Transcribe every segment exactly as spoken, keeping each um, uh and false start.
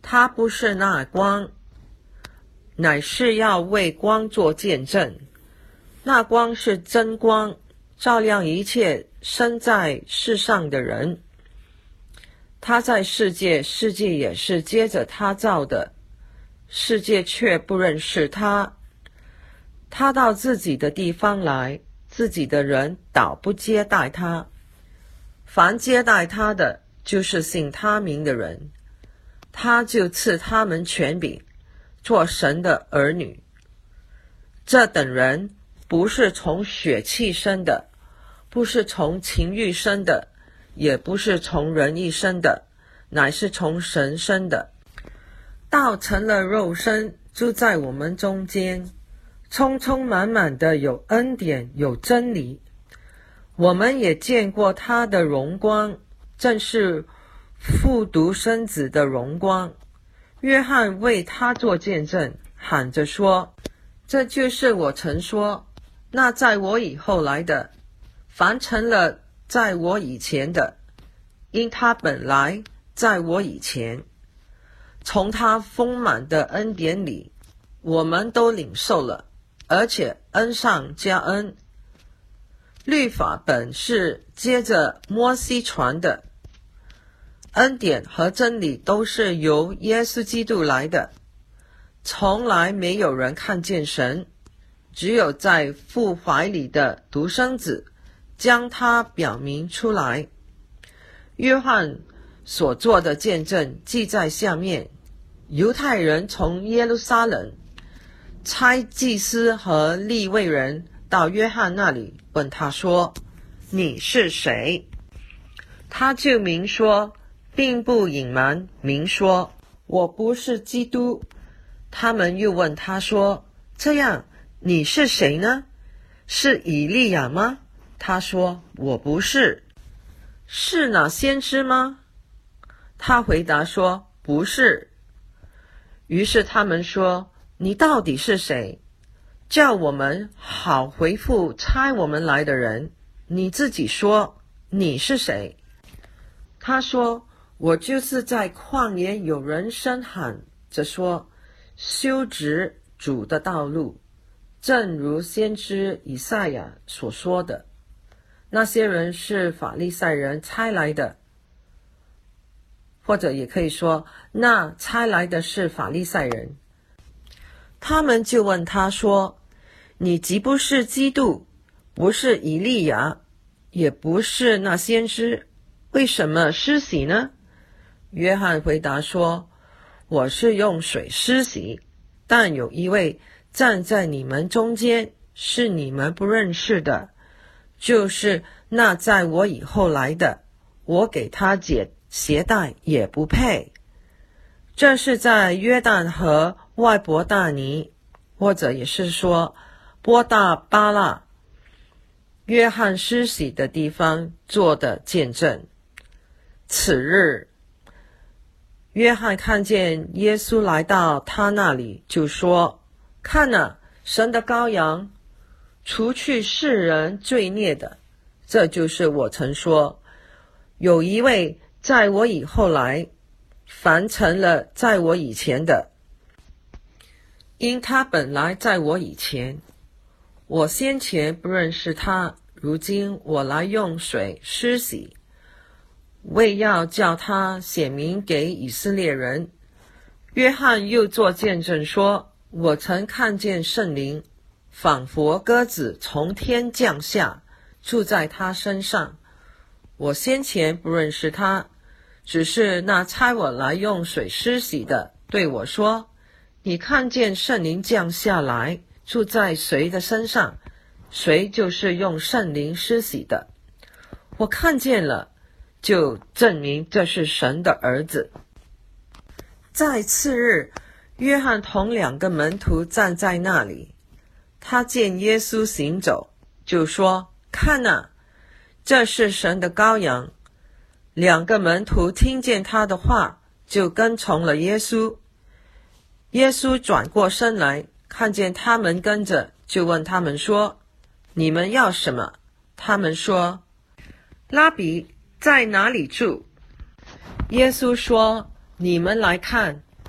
他不是那光，乃是要为光做见证。那光是真光，照亮一切生在世上的人。他在世界，世界也是接着他造的，世界却不认识他。他到自己的地方来，自己的人倒不接待他。凡接待他的，就是信他名的人，他就赐他们权柄，做神的儿女。这等人不是从血气生的，不是从情欲生的，也不是从人意生的，乃是从神生的。道成了肉身，住在我们中间，充充满满的有恩典，有真理。我们也见过他的荣光，正是父独生子的荣光。约翰为他做见证，喊着说：这就是我曾说，那在我以后来的，凡成了在我以前的，因他本来在我以前。从他丰满的恩典里，我们都领受了，而且恩上加恩。律法本是接着摩西传的，恩典和真理都是由耶稣基督来的。从来没有人看见神，只有在父怀里的独生子将他表明出来。约翰所做的见证记在下面。犹太人从耶路撒冷差祭司和利未人到约翰那里，问他说：你是谁？他就明说，并不隐瞒，明说：我不是基督。他们又问他说：这样你是谁呢？是以利亚吗？他说：我不是。是那先知吗？他回答说：不是。于是他们说：你到底是谁？叫我们好回复差我们来的人。你自己说，你是谁？他说：我就是在旷野有人声喊着说，修直主的道路，正如先知以赛亚所说的。那些人是法利赛人差来的，或者也可以说，那差来的是法利赛人。他们就问他说：你既不是基督，不是以利亚，也不是那先知，为什么施洗呢？约翰回答说：我是用水施洗，但有一位站在你们中间，是你们不认识的，就是那在我以后来的，我给他解鞋带也不配。这是在约旦河外伯大尼，或者也是说波大巴拉，约翰施洗的地方做的见证。此日，约翰看见耶稣来到他那里，就说：看哪，神的羔羊，除去世人罪孽的。这就是我曾说，有一位在我以后来，凡成了在我以前的，因他本来在我以前。我先前不认识他，如今我来用水施洗，为要叫他显明给以色列人。约翰又作见证说：我曾看见圣灵仿佛鸽子从天降下，住在他身上。我先前不认识他，只是那差我来用水施洗的对我说：你看见圣灵降下来，住在谁的身上，谁就是用圣灵施洗的。我看见了，就证明这是神的儿子。在次日，约翰同两个门徒站在那里，他见耶稣行走，就说：看哪，这是神的羔羊。两个门徒听见他的话，就跟从了耶稣。耶稣转过身来，看见他们跟着，就问他们说：你们要什么？他们说：拉比，在哪里住？耶稣说：你们来看。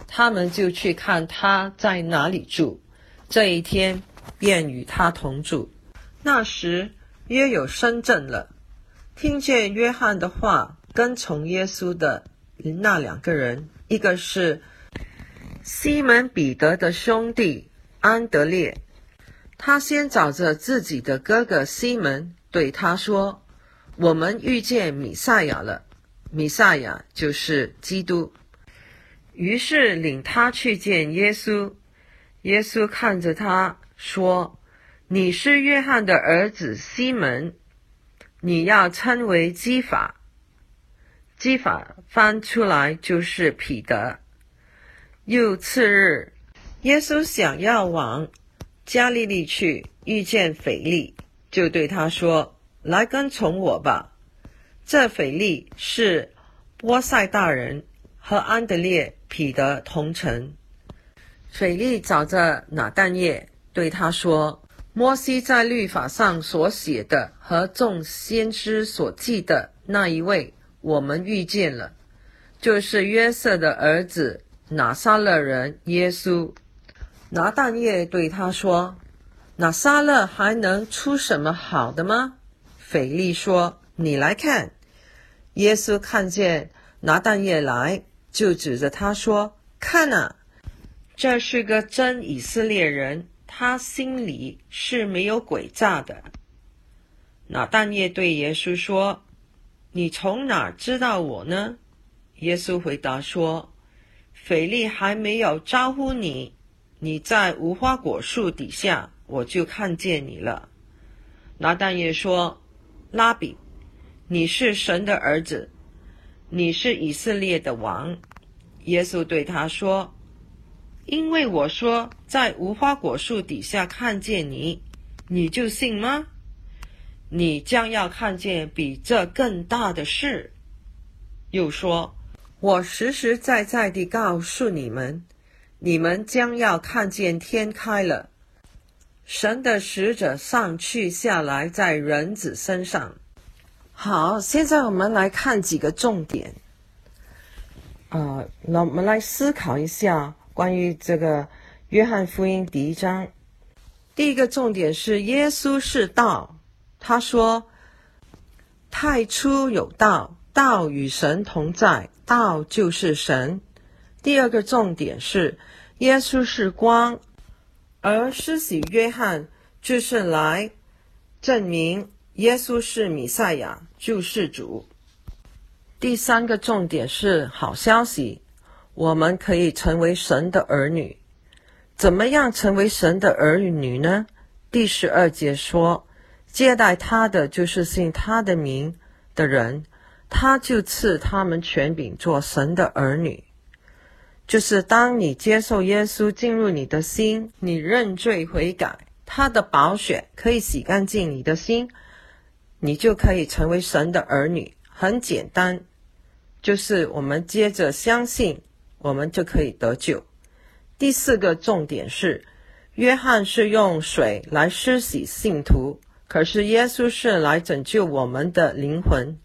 他们就去看他在哪里住，这一天便与他同住。那时约有深正了，听见约翰的话，跟从耶稣的那两个人，一个是西门彼得的兄弟安德烈，他先找着自己的哥哥西门，对他说：我们遇见弥赛亚了。弥赛亚就是基督。于是领他去见耶稣。耶稣看着他说：你是约翰的儿子西门，你要称为基法。基法翻出来就是彼得。又次日，耶稣想要往加利利去，遇见腓利，就对他说：来跟从我吧。这腓利是波塞大人，和安德烈、彼得同城。腓利找着拿但业，对他说：摩西在律法上所写的和众先知所记的那一位，我们遇见了，就是约瑟的儿子拿撒勒人耶稣。拿但业对他说：拿撒勒还能出什么好的吗？腓利说：你来看。耶稣看见拿但业来，就指着他说：看啊，这是个真以色列人，他心里是没有诡诈的。拿但业对耶稣说：你从哪知道我呢？耶稣回答说：腓利还没有招呼你，你在无花果树底下，我就看见你了。拿但业说：拉比，你是神的儿子，你是以色列的王。耶稣对他说：因为我说在无花果树底下看见你，你就信吗？你将要看见比这更大的事。又说：我实实在在地告诉你们，你们将要看见天开了，神的使者上去下来在人子身上。好，现在我们来看几个重点。呃，那我们来思考一下关于这个约翰福音第一章。第一个重点是耶稣是道，他说太初有道，道与神同在，道就是神。第二个重点是耶稣是光，而施洗约翰就是来证明耶稣是弥赛亚，救世主。第三个重点是好消息，我们可以成为神的儿女。怎么样成为神的儿女呢？第十二节说，接待他的就是信他的名的人，他就赐他们权柄做神的儿女。就是当你接受耶稣进入你的心，你认罪悔改，他的宝血可以洗干净你的心，你就可以成为神的儿女。很简单，就是我们接着相信，我们就可以得救。第四个重点是，约翰是用水来施洗信徒，可是耶稣是来拯救我们的灵魂，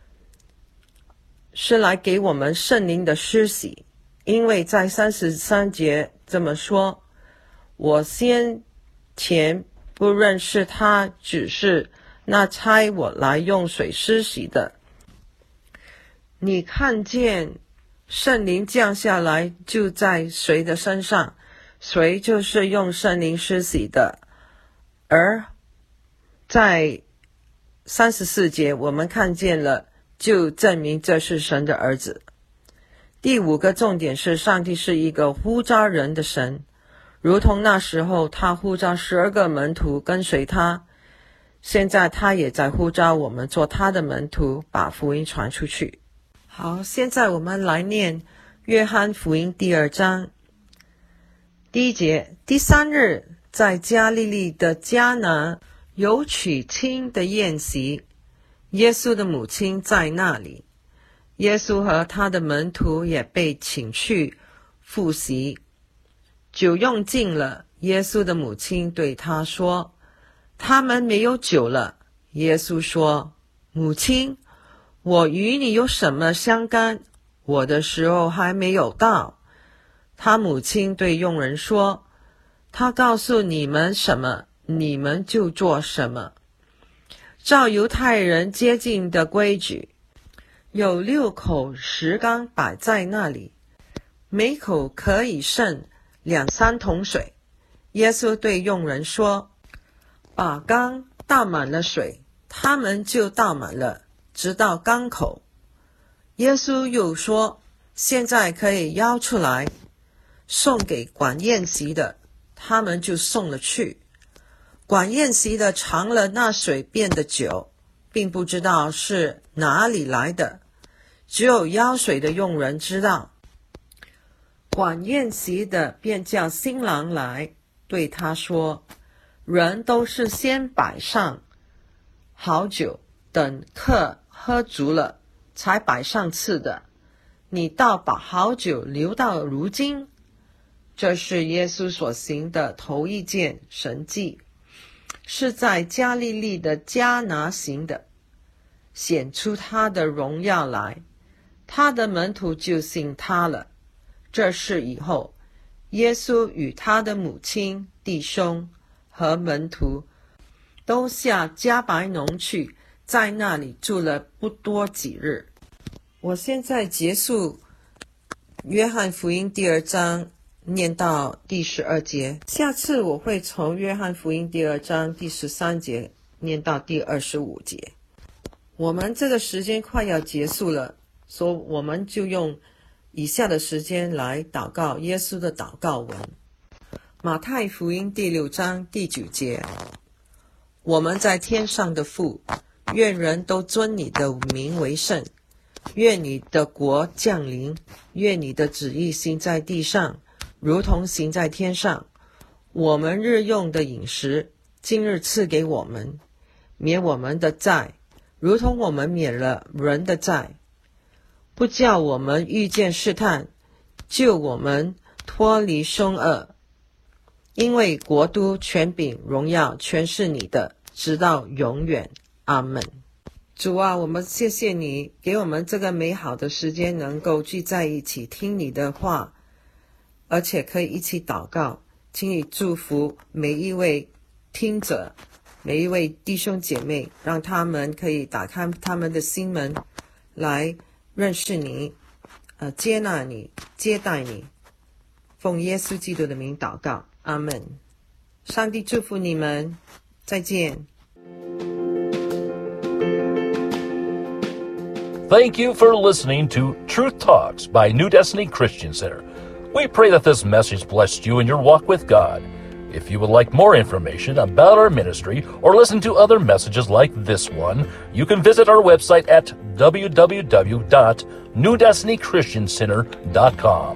是来给我们圣灵的施洗。因为在三十三节这么说，我先前不认识他，只是那差我来用水施洗的。你看见圣灵降下来就在谁的身上，谁就是用圣灵施洗的。而在三十四节我们看见了，就证明这是神的儿子。第五个重点是，上帝是一个呼召人的神，如同那时候他呼召十二个门徒跟随他，现在他也在呼召我们做他的门徒，把福音传出去。好，现在我们来念约翰福音第二章。第一节，第三日，在加利利的迦拿有娶亲的宴席，耶稣的母亲在那里，耶稣和他的门徒也被请去赴席。酒用尽了，耶稣的母亲对他说：他们没有酒了。耶稣说：母亲，我与你有什么相干？我的时候还没有到。 他母亲对佣人说，他告诉你们什么，你们就做什么。照犹太人接近的规矩，有六口石缸摆在那里，每口可以盛两三桶水。耶稣对佣人说，把缸倒满了水，他们就倒满了，直到缸口。耶稣又说，现在可以舀出来，送给管宴席的，他们就送了去。管宴席的尝了那水变的酒，并不知道是哪里来的，只有舀水的佣人知道。管宴席的便叫新郎来，对他说，人都是先摆上好酒，等客喝足了，才摆上次的，你倒把好酒留到如今。这是耶稣所行的头一件神迹，是在加利利的迦拿行的，显出他的荣耀来，他的门徒就信他了。这事以后，耶稣与他的母亲、弟兄和门徒都下迦百农去，在那里住了不多几日。我现在结束约翰福音第二章，念到第十二节，下次我会从约翰福音第二章第十三节念到第二十五节。我们这个时间快要结束了，所以我们就用以下的时间来祷告耶稣的祷告文。马太福音第六章第九节，我们在天上的父，愿人都尊你的名为圣，愿你的国降临，愿你的旨意行在地上，如同行在天上。我们日用的饮食，今日赐给我们，免我们的债，如同我们免了人的债，不叫我们遇见试探，救我们脱离凶恶。因为国度、权柄、荣耀全是你的，直到永远。阿们。主啊，我们谢谢你给我们这个美好的时间，能够聚在一起听你的话，而且可以一起祷告。请你祝福每一位听者，每一位弟兄姐妹，让他们可以打开他们的心门来认识你，呃，接纳你，接待你。奉耶稣基督的名祷告，阿们。上帝祝福你们，再见。 Thank you for listening to Truth Talks by New Destiny Christian Center. We pray that this message blessed you in your walk with God. If you would like more information about our ministry or listen to other messages like this one, you can visit our website at w w w dot new destiny christian center dot com.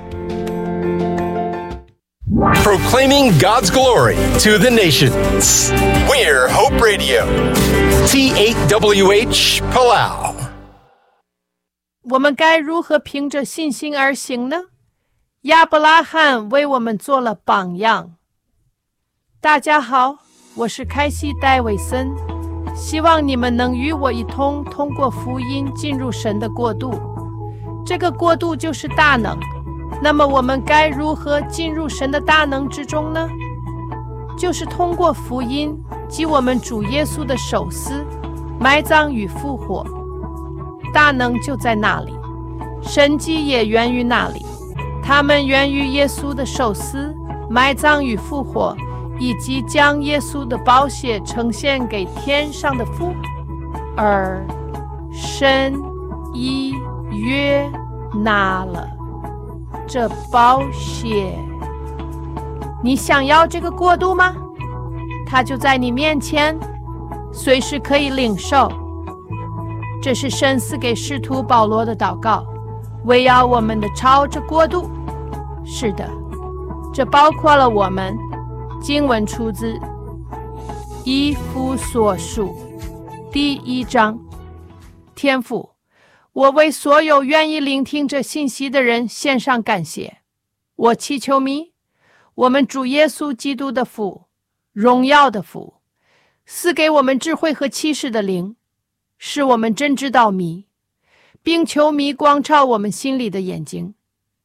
Proclaiming God's glory to the nations. We're Hope Radio. T eight W H Palau. 我们该如何凭着信心而行呢？亚伯拉罕为我们做了榜样。大家好，我是凯西戴维森，希望你们能与我一同通过福音进入神的国度。这个国度就是大能。那么我们该如何进入神的大能之中呢？就是通过福音及我们主耶稣的手撕、埋葬与复活。大能就在那里，神迹也源于那里。他们源于耶稣的受死、埋葬与复活，以及将耶稣的宝血呈现给天上的父。而神已约纳了这宝血。你想要这个国度吗？它就在你面前，随时可以领受。这是神赐给使徒保罗的祷告，为要我们的朝着国度。是的，这包括了我们。经文出自以弗所书第一章。天父，我为所有愿意聆听这信息的人献上感谢。我祈求你，我们主耶稣基督的父，荣耀的父，赐给我们智慧和启示的灵，使我们真知道迷，并求迷光照我们心里的眼睛，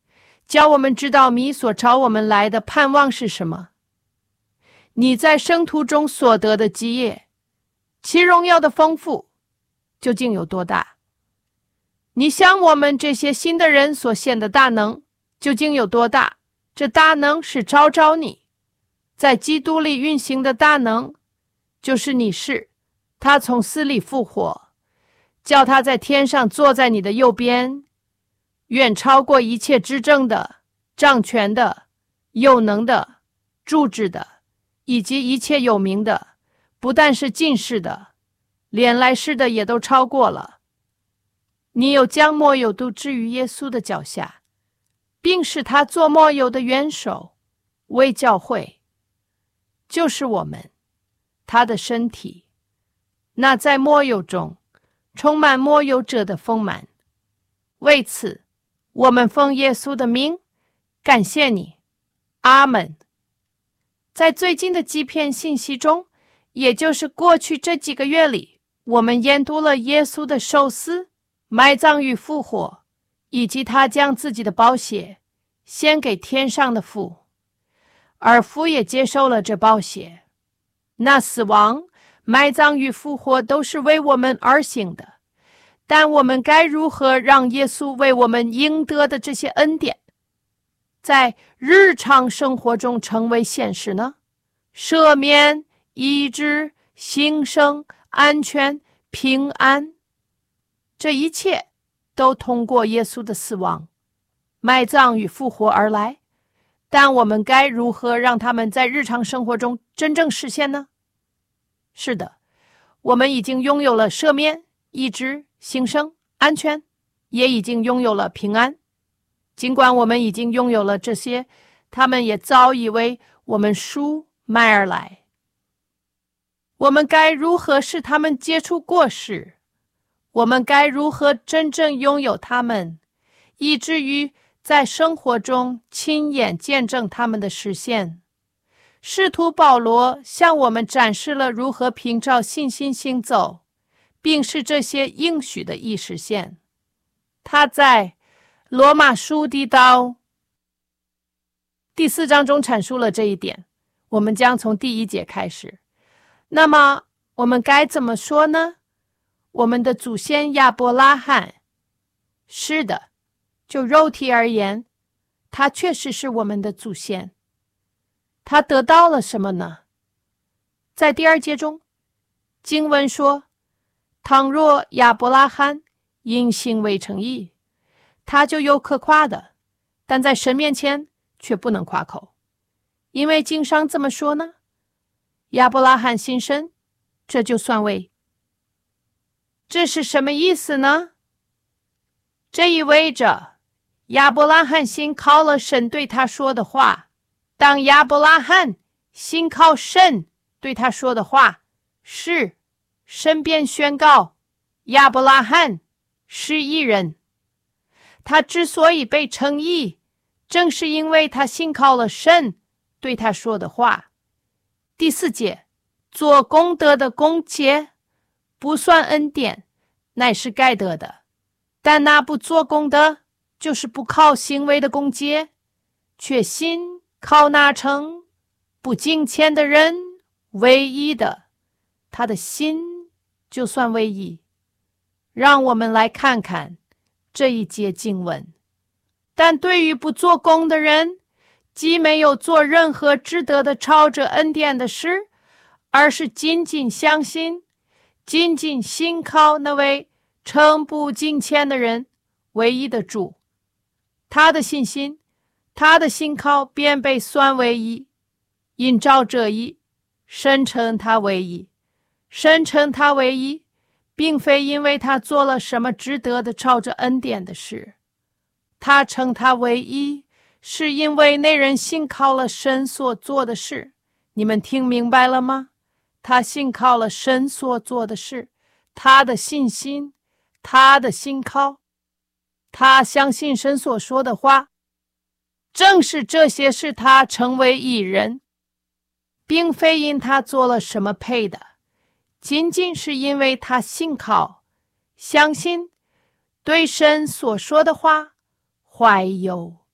叫我们知道你所朝我们来的盼望是什么。你在生途中所得的基业，其荣耀的丰富究竟有多大？你向我们这些新的人所献的大能究竟有多大？这大能是招招你在基督里运行的大能，就是你是他从死里复活，叫他在天上坐在你的右边，远超过一切执政的、掌权的、有能的、主治的，以及一切有名的，不但是近世的，连来世的也都超过了。你有将抹油都置于耶稣的脚下，并使他做抹油的元首，为教会，就是我们，他的身体，那在抹油中充满抹油者的丰满。为此，我们奉耶稣的名感谢你，阿们。在最近的几篇信息中，也就是过去这几个月里，我们研读了耶稣的受死、埋葬与复活，以及他将自己的宝血献给天上的父，而父也接受了这宝血。那死亡、埋葬与复活都是为我们而行的，但我们该如何让耶稣为我们应得的这些恩典在日常生活中成为现实呢？赦免、医治、新生、安全、平安，这一切都通过耶稣的死亡、埋葬与复活而来，但我们该如何让他们在日常生活中真正实现呢？是的，我们已经拥有了赦免、医治、新生、安全，也已经拥有了平安。尽管我们已经拥有了这些，他们也早已为我们赎买而来。我们该如何使他们结出果实？我们该如何真正拥有他们，以至于在生活中亲眼见证他们的实现？使徒保罗向我们展示了如何凭照信心行走，并使这些应许的意实现。他在罗马书第到第四章中阐述了这一点，我们将从第一节开始。那么我们该怎么说呢？我们的祖先亚伯拉罕，是的，就肉体而言，他确实是我们的祖先。他得到了什么呢？在第二节中，经文说，倘若亚伯拉罕因行为称义，他就有可夸的，但在神面前却不能夸口，因为经上这么说呢，亚伯拉罕信神，这就算为。这是什么意思呢？这意味着亚伯拉罕信靠了神对他说的话。当亚伯拉罕信靠神对他说的话是，神便宣告亚伯拉罕是义人。他之所以被称义，正是因为他信靠了神对他说的话。第四节，做功德的公节不算恩典，乃是该得的，但那不做功德，就是不靠行为的公节，却信靠那称不敬虔的人为义的，他的心就算为义。让我们来看看这一节经文。但对于不做工的人，既没有做任何值得的朝着恩典的事，而是仅仅相信，仅仅信靠那位称不敬虔的人唯一的主，他的信心，他的信靠便被算为义。因照这义，神称他为义。神称他为义，并非因为他做了什么值得的朝着恩典的事，他称他为义，是因为那人信靠了神所做的事。你们听明白了吗？他信靠了神所做的事，他的信心，他的信靠，他相信神所说的话，正是这些使他成为义人，并非因他做了什么配的，仅仅是因为他信靠、相信，对神所说的话怀有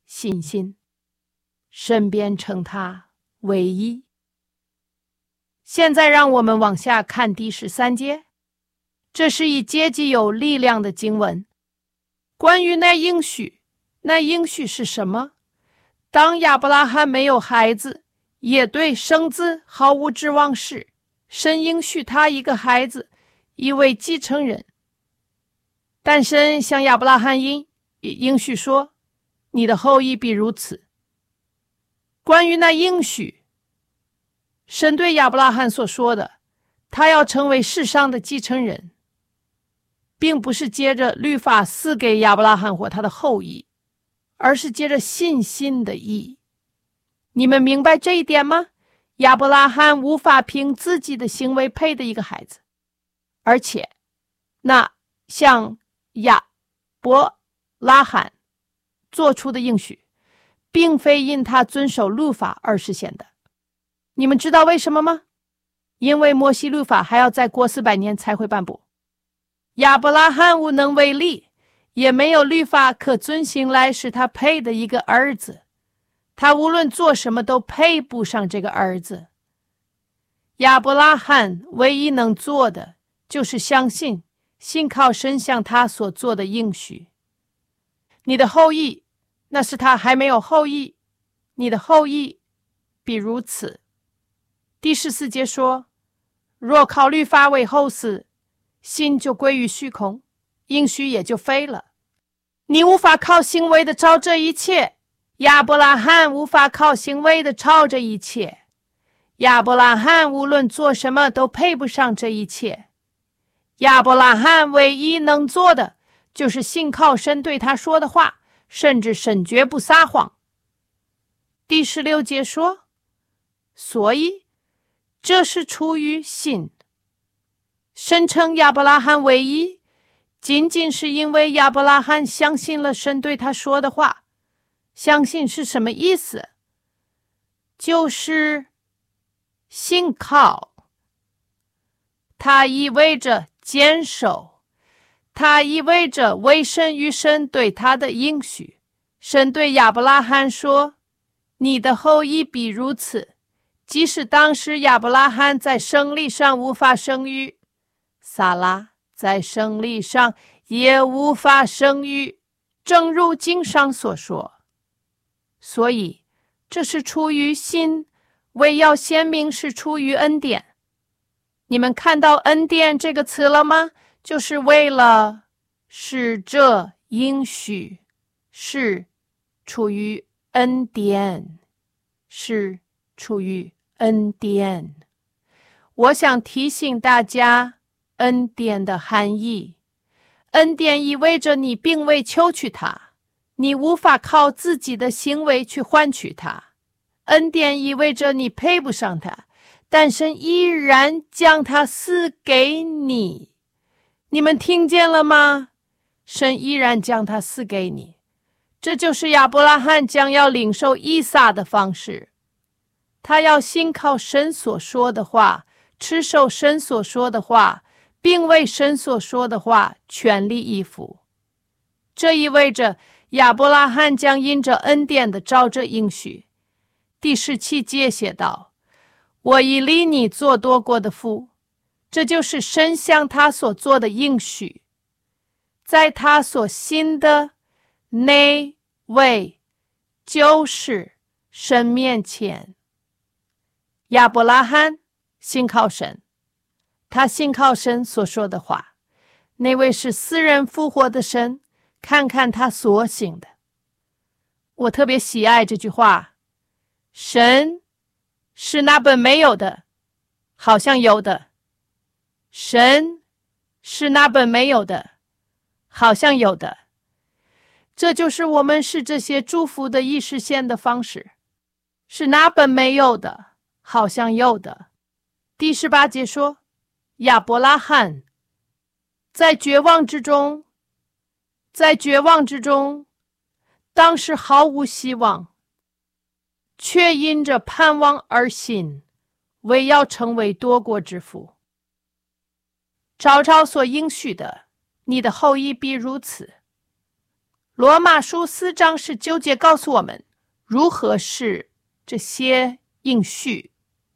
信心，神便称他为义。现在让我们往下看第十三节，这是一节极有力量的经文。关于那应许，那应许是什么？当亚伯拉罕没有孩子，也对生子毫无指望时，神应许他一个孩子，一位继承人。但神向亚伯拉罕应应许说，你的后裔必如此。关于那应许，神对亚伯拉罕所说的，他要成为世上的继承人，并不是接着律法赐给亚伯拉罕或他的后裔，而是接着信心的义。你们明白这一点吗？亚伯拉罕无法凭自己的行为配的一个孩子，而且那向亚伯拉罕做出的应许，并非因他遵守律法而实现的。你们知道为什么吗？因为摩西律法还要再过四百年才会颁布，亚伯拉罕无能为力，也没有律法可遵行来使他配的一个儿子，他无论做什么都配不上这个儿子。亚伯拉罕唯一能做的就是相信，信靠神向他所做的应许。你的后裔，那是他还没有后裔，你的后裔必如此。第十四节说，若靠律法为后嗣，心就归于虚空，应许也就废了。你无法靠行为的照这一切，亚伯拉罕无法靠行为的照这一切，亚伯拉罕无论做什么都配不上这一切。亚伯拉罕唯一能做的就是信靠神对他说的话，甚至神绝不撒谎。第十六节说，所以这是出于信。神称亚伯拉罕为义，仅仅是因为亚伯拉罕相信了神对他说的话。相信是什么意思？就是信靠，它意味着坚守，它意味着为神与神对他的应许。神对亚伯拉罕说，你的后裔必如此。即使当时亚伯拉罕在生理上无法生育，撒拉在生理上也无法生育，正如经上所说。所以这是出于信，为要显明是出于恩典。你们看到恩典这个词了吗？就是为了使这应许是出于恩典，是出于恩典。我想提醒大家恩典的含义。恩典意味着你并未求取它，你无法靠自己的行为去换取它。恩典意味着你配不上它，但神依然将它赐给你。你们听见了吗？神依然将它赐给你。这就是亚伯拉罕将要领受以撒的方式。他要信靠神所说的话，持守神所说的话，并为神所说的话全力以赴。这意味着亚伯拉罕将因着恩典的照着应许。第十七节写道，我已立你做多国的父。这就是神向他所做的应许，在他所信的那位就是神面前。亚伯拉罕信靠神，他信靠神所说的话，那位是私人复活的神，看看他所行的。我特别喜爱这句话，神是那本没有的，好像有的。神是那本没有的，好像有的。这就是我们使这些祝福的意实现的方式，是那本没有的，好像有的。第十八节说，亚伯拉罕在绝望之中，在绝望之中，当时毫无希望，却因着盼望而信，为要成为多国之父。照着所应许的，你的后裔必如此。 罗马书四章十九节告诉我们如何是这些应许。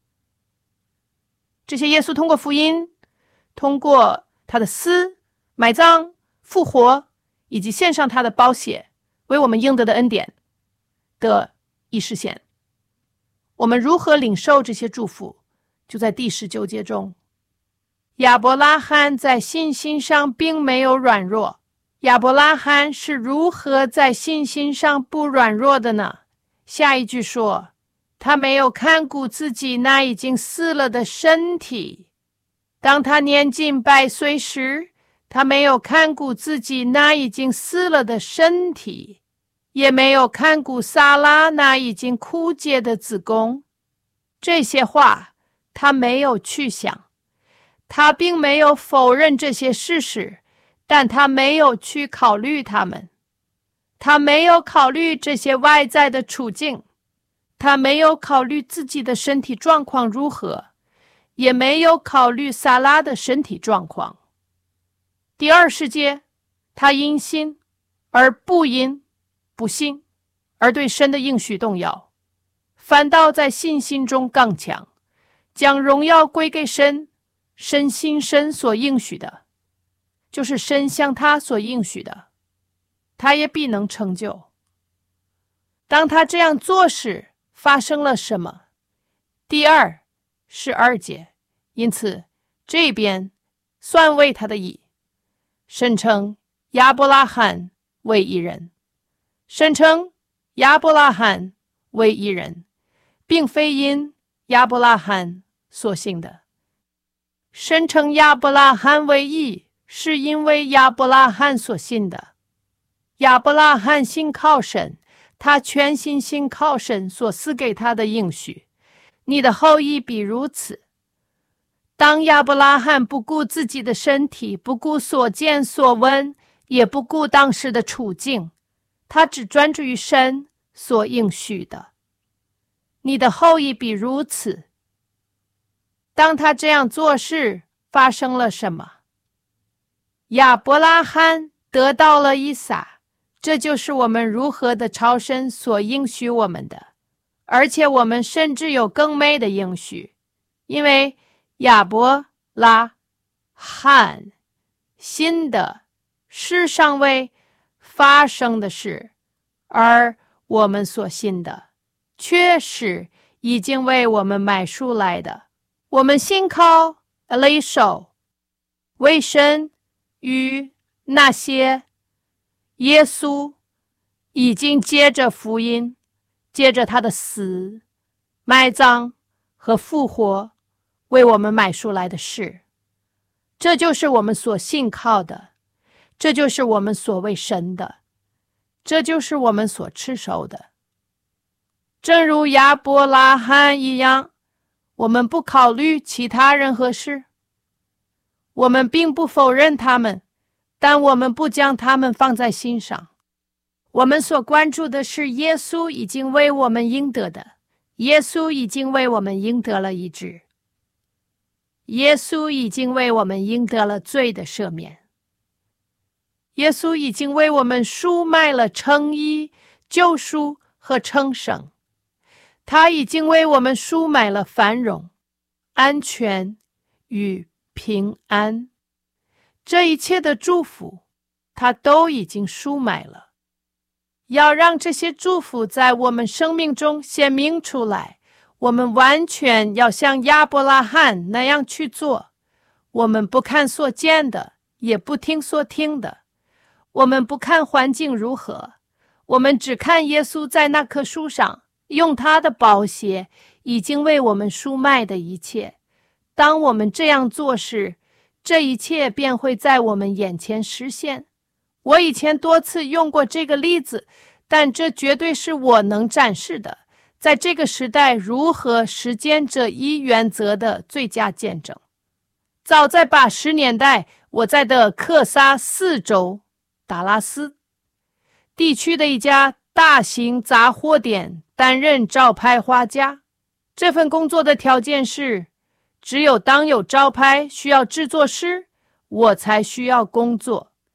这些耶稣通过福音，通过他的死、埋葬、复活，以及献上他的宝血，为我们应得的恩典的已实现。我们如何领受这些祝福，就在第十九节中。亚伯拉罕在信心上并没有软弱。亚伯拉罕是如何在信心上不软弱的呢？下一句说，他没有看顾自己那已经死了的身体。当他年近百岁时，他没有看顾自己那已经死了的身体，也没有看顾撒拉那已经枯竭的子宫。这些话他没有去想，他并没有否认这些事实，但他没有去考虑他们。他没有考虑这些外在的处境，他没有考虑自己的身体状况如何，也没有考虑撒拉的身体状况。第二世节，他因信而不因不信而对神的应许动摇，反倒在信心中刚强，将荣耀归给神。神信神所应许的，就是神向他所应许的，他也必能成就。当他这样做时，发生了什么？第二十二节，因此这边算为他的义，神称亚伯拉罕为义人。神称亚伯拉罕为义人，并非因亚伯拉罕所信的。神称亚伯拉罕为义，是因为亚伯拉罕所信的。亚伯拉罕信靠神，他全心信靠神所赐给他的应许，你的后裔必如此。当亚伯拉罕不顾自己的身体，不顾所见所闻，也不顾当时的处境，他只专注于神所应许的，你的后裔必如此。当他这样做事，发生了什么？亚伯拉罕得到了以撒，这就是我们如何的超神所应许我们的，而且我们甚至有更美的应许，因为亚伯拉罕信的是尚未发生的事，而我们所信的却是已经为我们买赎来的。我们信靠领受为神与那些耶稣已经借着福音，借着他的死、埋葬和复活为我们买赎来的事。这就是我们所信靠的，这就是我们所谓神的，这就是我们所持守的。正如亚伯拉罕一样，我们不考虑其他任何事，我们并不否认他们，但我们不将他们放在心上。我们所关注的是耶稣已经为我们应得的，耶稣已经为我们应得了医治，耶稣已经为我们应得了罪的赦免，耶稣已经为我们赎买了称义、救赎和称圣。他已经为我们赎买了繁荣、安全与平安，这一切的祝福他都已经赎买了。要让这些祝福在我们生命中显明出来，我们完全要像亚伯拉罕那样去做。我们不看所见的，也不听所听的，我们不看环境如何，我们只看耶稣在那棵树上用他的宝血已经为我们赎买的一切。当我们这样做时，这一切便会在我们眼前实现。我以前多次用过这个例子，但这绝对是我能展示的，在这个时代如何实践这一原则的最佳见证。早在八十年代，我在的克萨斯州达拉斯地区的一家大型杂货店担任招牌画家。这份工作的条件是，只有当有招牌需要制作时，我才需要工作。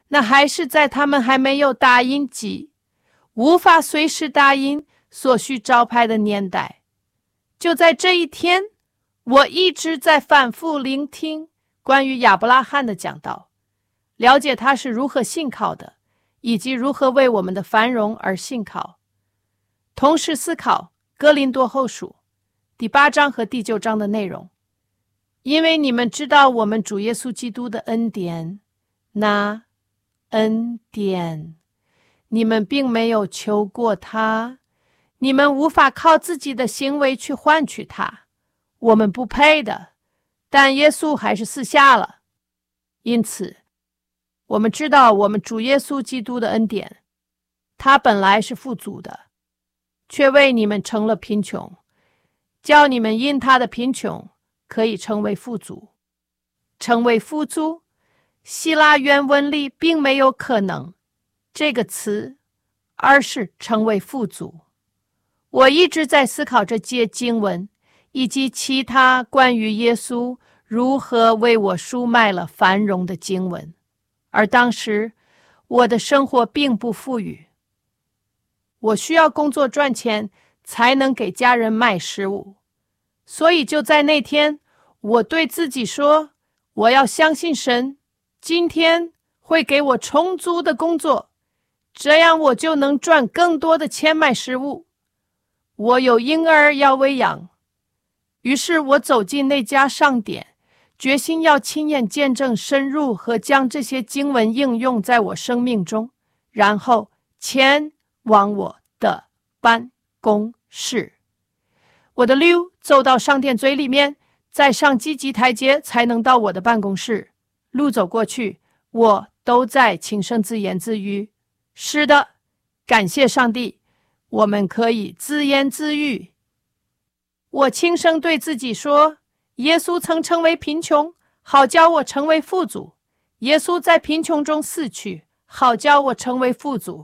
那还是在他们还没有打印机，无法随时打印所需招牌的年代。就在这一天，我一直在反复聆听关于亚伯拉罕的讲道，了解他是如何信靠的，以及如何为我们的繁荣而信靠。同时思考哥林多后书第八章和第九章的内容，因为你们知道我们主耶稣基督的恩典，那恩典你们并没有求过他，你们无法靠自己的行为去换取他，我们不配的，但耶稣还是赐下了。因此我们知道我们主耶稣基督的恩典，他本来是富足的，却为你们成了贫穷，叫你们因他的贫穷可以成为富足。成为富足，希腊原文里并没有可能这个词，而是成为富足。我一直在思考这节经文，以及其他关于耶稣如何为我输卖了繁荣的经文。而当时我的生活并不富裕，我需要工作赚钱才能给家人买食物。所以就在那天，我对自己说，我要相信神今天会给我充足的工作，这样我就能赚更多的钱买食物。我有婴儿要喂养，于是我走进那家商店，决心要亲眼见证深入和将这些经文应用在我生命中，然后前往我的办公室。我的溜走到商店最里面，再上几级台阶才能到我的办公室。路走过去，我都在轻声自言自语，是的，感谢上帝，我们可以自言自语。我轻声对自己说，耶稣曾成为贫穷，好叫我成为富足；耶稣在贫穷中死去，好叫我成为富足。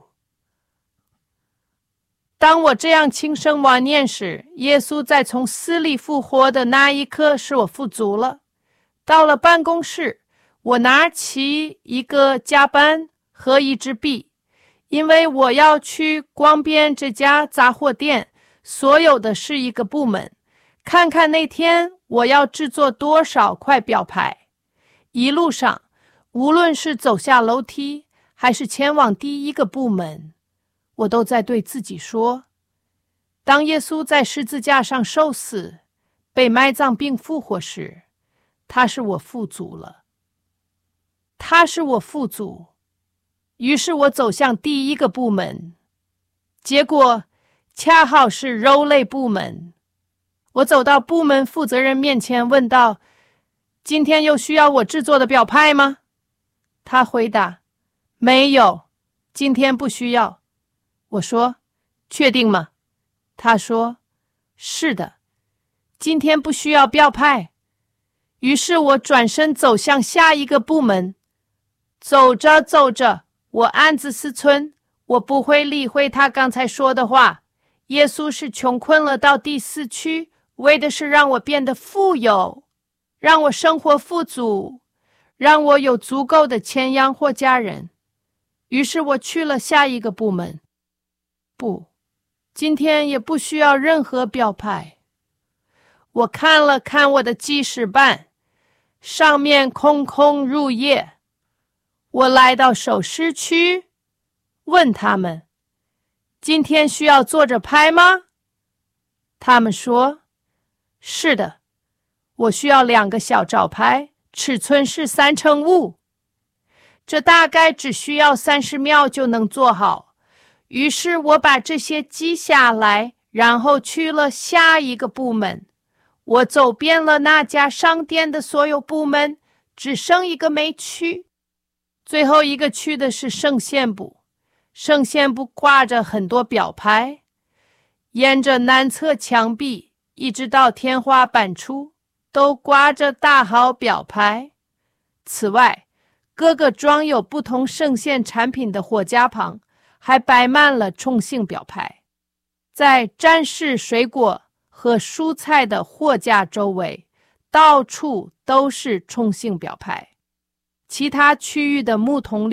当我这样轻声默念时，耶稣在从死里复活的那一刻使我富足了。到了办公室，我拿起一个夹板和一支笔，因为我要去逛遍这家杂货店，所有的是一个部门，看看那天我要制作多少块表牌。一路上，无论是走下楼梯还是前往第一个部门，我都在对自己说，当耶稣在十字架上受死，被埋葬并复活时，他使我富足了。他使我富足。于是我走向第一个部门，结果恰好是肉类部门。我走到部门负责人面前问道，今天有需要我制作的表派吗？他回答，没有，今天不需要。我说，确定吗？他说，是的，今天不需要标派。于是我转身走向下一个部门。走着走着，我暗自思忖，我不会理会他刚才说的话。耶稣是穷困了到第四区，为的是让我变得富有，让我生活富足，让我有足够的钱养活家人。于是我去了下一个部门。不，今天也不需要任何标牌。我看了看我的记事板，上面空空如也。我来到首饰区，问他们，今天需要做着拍吗？他们说，是的，我需要两个小照拍，尺寸是三乘五。这大概只需要三十秒就能做好。于是我把这些记下来，然后去了下一个部门。我走遍了那家商店的所有部门，只剩一个没去。最后一个去的是圣线部。圣线部挂着很多表牌，沿着南侧墙壁一直到天花板处都挂着大号表牌。此外，各个装有不同圣线产品的货架旁还摆满了冲性表牌。在展示水果和蔬菜的货架周围，到处都是冲性表牌。其他区域的木桶里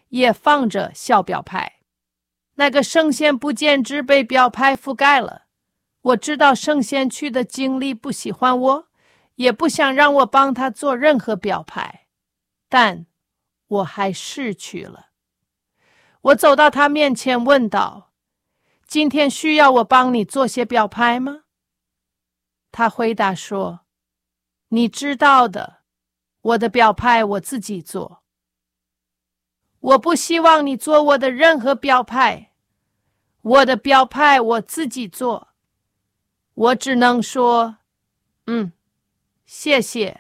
也放着小标牌。那个圣贤不简直被标牌覆盖了。我知道圣贤区的经理不喜欢我，也不想让我帮他做任何标牌，但我还是去了。我走到他面前问道：今天需要我帮你做些标牌吗？他回答说：你知道的，我的标牌我自己做。我不希望你做我的任何标牌，我的标牌我自己做。我只能说，嗯，谢谢。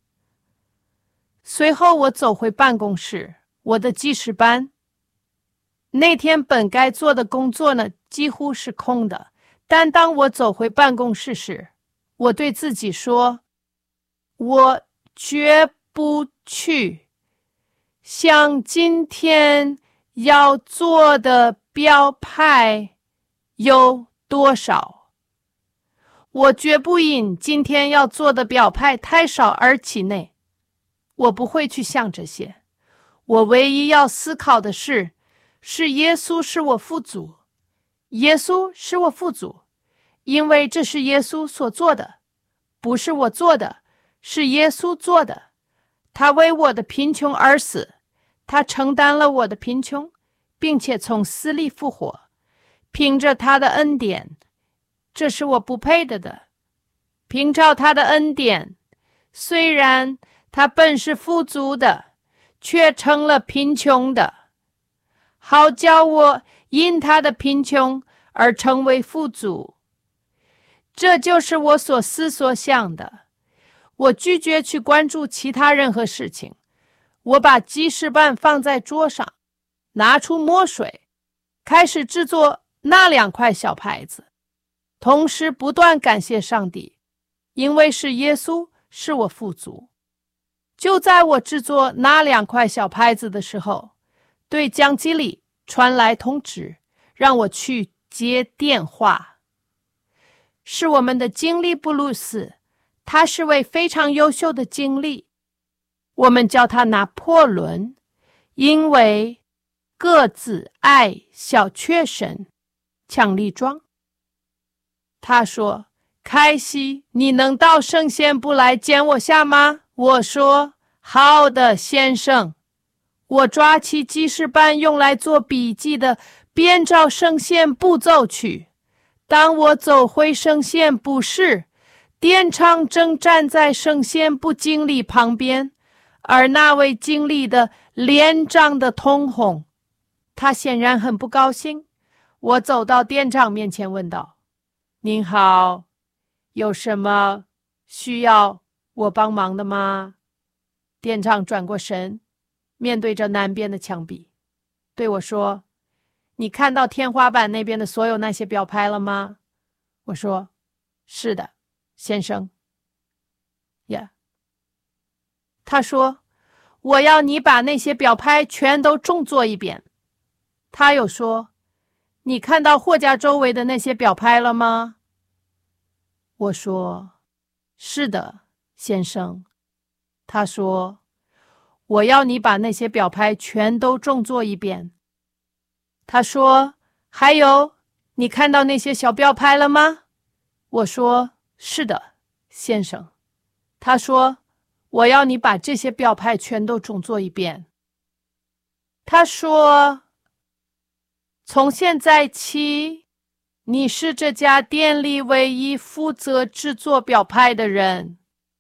随后我走回办公室，我的记事班。那天本该做的工作呢，几乎是空的。但当我走回办公室时，我对自己说，我绝不去像今天要做的标牌有多少。我绝不因今天要做的标牌太少而气馁。我不会去想这些。我唯一要思考的是，是耶稣是我富足。耶稣是我富足，因为这是耶稣所做的，不是我做的，是耶稣做的。他为我的贫穷而死，他承担了我的贫穷，并且从死里复活，凭着他的恩典，这是我不配的的。凭照他的恩典，虽然他本是富足的，却成了贫穷的，好叫我因他的贫穷而成为富足。这就是我所思所想的。我拒绝去关注其他任何事情。我把记事板放在桌上，拿出墨水，开始制作那两块小牌子，同时不断感谢上帝，因为是耶稣使我富足。就在我制作那两块小牌子的时候，对讲机里传来通知，让我去接电话。是我们的经理布鲁斯，他是位非常优秀的经理，我们叫他拿破仑，因为各自爱小确神，强力壮。他说，凯西，你能到圣贤部来见我下吗？我说，好的，先生。我抓起记事板用来做笔记的，便照圣贤部走去。当我走回圣贤部时，店长正站在圣贤部经理旁边，而那位经理的脸涨得通红，他显然很不高兴。我走到店长面前问道：您好，有什么需要我帮忙的吗？店长转过身，面对着南边的墙壁，对我说：你看到天花板那边的所有那些标牌了吗？我说：是的，先生。呀、yeah. 他说：我要你把那些标牌全都重做一遍。他又说：你看到货架周围的那些标牌了吗？我说：是的，先生。他说：我要你把那些标牌全都重做一遍。他说：还有，你看到那些小标牌了吗？我说：是的，先生。他说：我要你把这些标牌全都重做一遍。他说：从现在起，你是这家店里唯一负责制作标牌的人。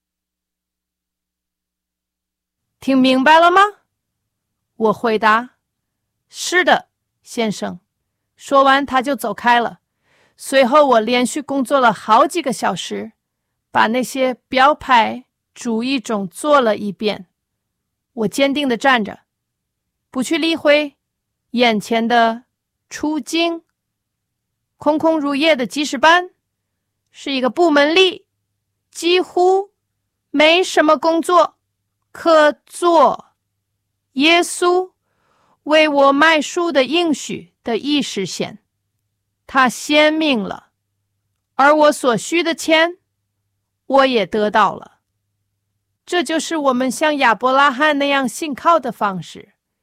听明白了吗？我回答：是的，先生。说完他就走开了。随后我连续工作了好几个小时，把那些标牌逐一种做了一遍。我坚定地站着，不去理会眼前的处境。空空如也的记事班是一个部门里几乎没什么工作可做。耶稣为我卖书的应许的意实现，他显明了，而我所需的钱我也得到了。这就是我们像亚伯拉罕那样信靠的方式。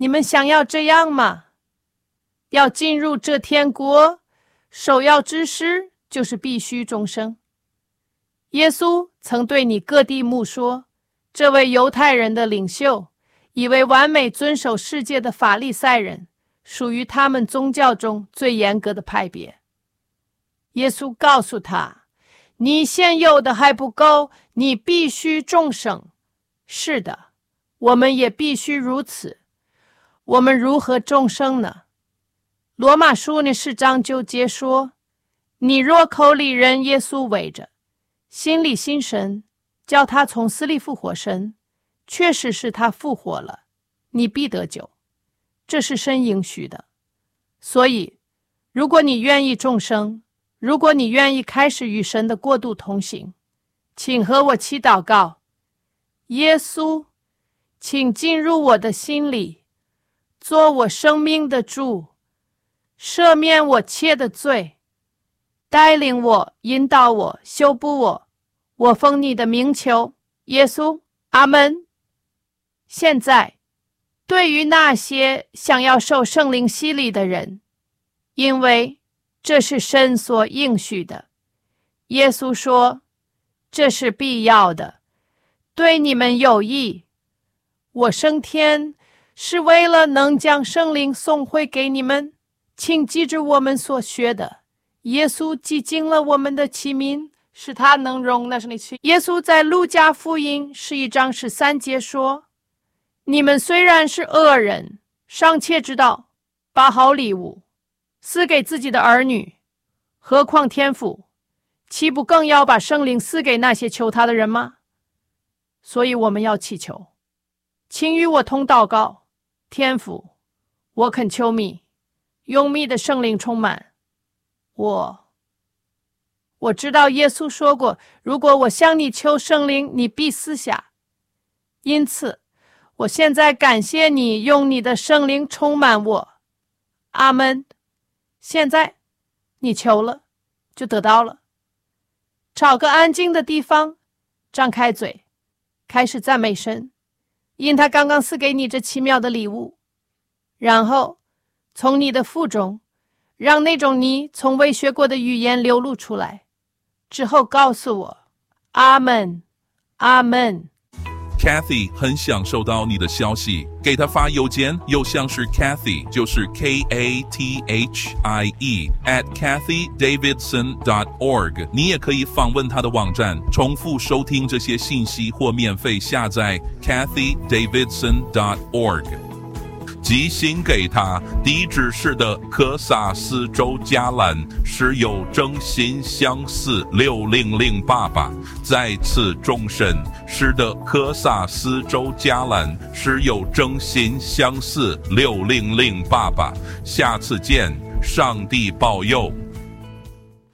你们想要这样吗？要进入这天国，首要之事就是必须终生。耶稣曾对尼哥底母说，这位犹太人的领袖，以为完美遵守世界的法利赛人，属于他们宗教中最严格的派别。耶稣告诉他，你现有的还不够，你必须终生。是的，我们也必须如此。我们如何终生呢？罗马书呢四章九节说，你若口里认耶稣为着，心里信神，叫他从死里复活神，确实是他复活了，你必得救。这是神应许的。所以如果你愿意终生，如果你愿意开始与神的国度同行，请和我祈祷告，耶稣，请进入我的心里，做我生命的主，赦免我切的罪，带领我，引导我，修补我，我奉你的名求，耶稣，阿们。现在，对于那些想要受圣灵洗礼的人，因为这是神所应许的，耶稣说，这是必要的，对你们有益。我升天是为了能将圣灵送回给你们，请记住我们所学的。耶稣洗净了我们的器皿，使他能容纳你去。耶稣在路加福音十一章十三节说，你们虽然是恶人，尚且知道把好礼物赐给自己的儿女，何况天父，岂不更要把圣灵赐给那些求他的人吗？所以我们要祈求，请与我同祷告，天父，我恳求你，用你的圣灵充满我。我知道耶稣说过，如果我向你求圣灵，你必赐下。因此，我现在感谢你用你的圣灵充满我。阿们。现在，你求了，就得到了。找个安静的地方，张开嘴，开始赞美神，因他刚刚赐给你这奇妙的礼物。然后，从你的腹中，让那种你从未学过的语言流露出来。之后告诉我，阿们，阿们。 Kathy 很想收到你的消息，给她发邮件，邮箱是 Kathy， 就是 K A T H I E at kathy davidson dot org。 你也可以访问她的网站，重复收听这些信息或免费下载 kathy davidson dot org。寄信给他，地址是的科萨斯州加兰，是有真心相似六零零八八。再次重申，是的科萨斯州加兰，是有真心相似六零零八八。下次见，上帝保佑。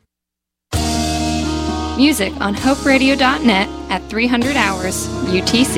Music on hope radio dot net at three hundred hours U T C.